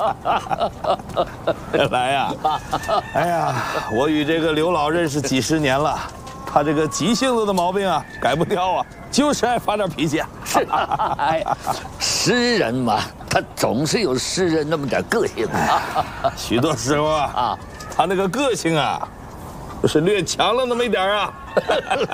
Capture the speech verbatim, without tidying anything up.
原来呀，哎呀，我与这个刘老认识几十年了，他这个急性子的毛病啊，改不掉啊，就是爱发点脾气啊。 是啊，哎，诗人嘛，他总是有诗人那么点个性啊。 许多时候啊，啊，他那个个性啊，就是略强了那么一点啊。